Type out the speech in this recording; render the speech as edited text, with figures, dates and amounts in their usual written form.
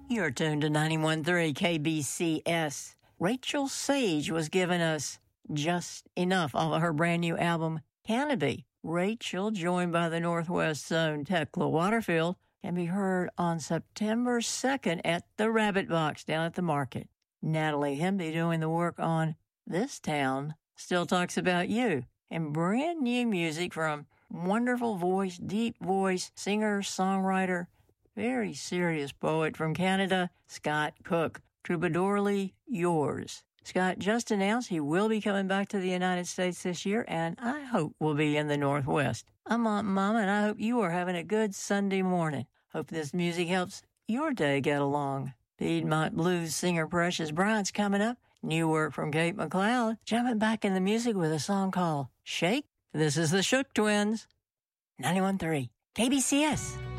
You're tuned to 91.3 KBCS. Rachel Sage was giving us Just Enough off of her brand new album, Canopy. Rachel, joined by the Northwest Zone Tekla Waterfield, can be heard on September 2nd at the Rabbit Box down at the market. Natalie Hemby, doing the work on This Town Still Talks About You, and brand new music from wonderful voice, deep voice, singer, songwriter, very serious poet from Canada, Scott Cook. Troubadourly Yours. Scott just announced he will be coming back to the United States this year, and I hope will be in the Northwest. I'm Aunt Mama, and I hope you are having a good Sunday morning. Hope this music helps your day get along. Piedmont Blues singer Precious Bryant's coming up. New work from Kate McLeod. Jumping back in the music with a song called Shake. This is the Shook Twins. 91.3 KBCS.